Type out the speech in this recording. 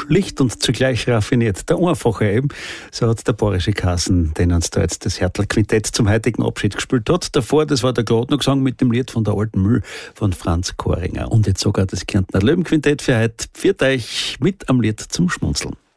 schlicht und zugleich raffiniert. Der Einfache eben, so hat der bayerische Kassen, den uns da jetzt das Hertel-Quintett zum heutigen Abschied gespielt hat. Davor, das war der Grodner-Gesang mit dem Lied von der alten Mühl von Franz Koringer. Und jetzt sogar das Kärntner Löwenquintett für heute. Pfiat euch mit am Lied zum Schmunzeln.